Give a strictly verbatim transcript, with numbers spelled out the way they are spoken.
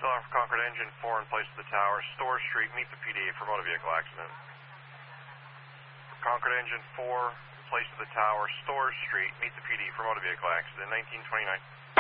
Still on for Concord Engine four in place of the tower. Store Street, meet the P D for motor vehicle accident. Concord Engine four in place of the tower. Store Street, meet the P D for motor vehicle accident. nineteen twenty-nine.